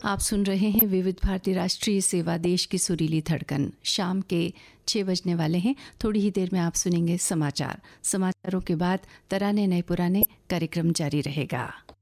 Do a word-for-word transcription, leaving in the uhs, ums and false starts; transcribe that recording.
आप सुन रहे हैं विविध भारती राष्ट्रीय सेवा, देश की सुरीली धड़कन। शाम के छः बजने वाले हैं। थोड़ी ही देर में आप सुनेंगे समाचार। समाचारों के बाद तराने नए पुराने कार्यक्रम जारी रहेगा।